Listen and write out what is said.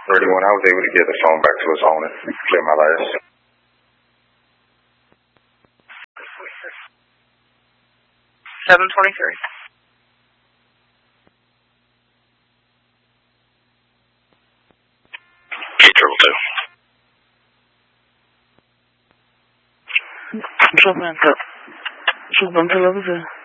31, I was able to get the phone back to its owner, clear my lights. $723. Control Panther. Control Panther,